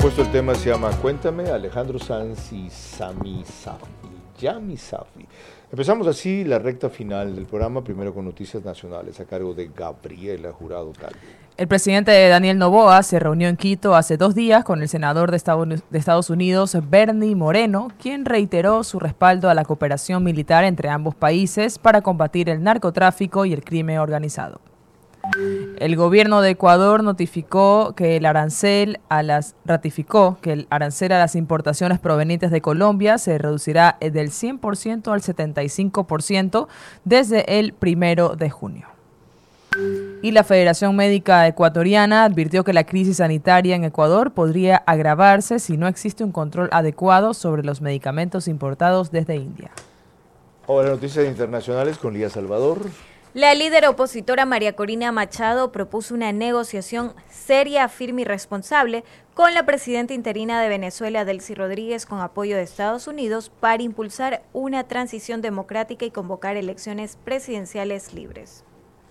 propuesto el tema se llama Cuéntame, Alejandro Sanz y Sami Safi, Yami Safi. Empezamos así la recta final del programa, primero con noticias nacionales a cargo de Gabriela Jurado Calvo. El presidente Daniel Noboa se reunió en Quito hace 2 días con el senador de Estados Unidos, Bernie Moreno, quien reiteró su respaldo a la cooperación militar entre ambos países para combatir el narcotráfico y el crimen organizado. El gobierno de Ecuador ratificó que el arancel a las importaciones provenientes de Colombia se reducirá del 100% al 75% desde el 1 de junio. Y la Federación Médica Ecuatoriana advirtió que la crisis sanitaria en Ecuador podría agravarse si no existe un control adecuado sobre los medicamentos importados desde India. Ahora noticias internacionales con Lía Salvador. La líder opositora María Corina Machado propuso una negociación seria, firme y responsable con la presidenta interina de Venezuela, Delcy Rodríguez, con apoyo de Estados Unidos, para impulsar una transición democrática y convocar elecciones presidenciales libres.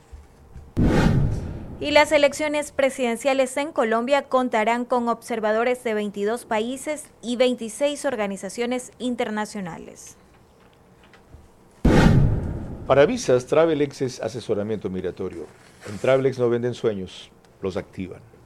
Y las elecciones presidenciales en Colombia contarán con observadores de 22 países y 26 organizaciones internacionales. Para visas, Travelex es asesoramiento migratorio. En Travelex no venden sueños, los activan.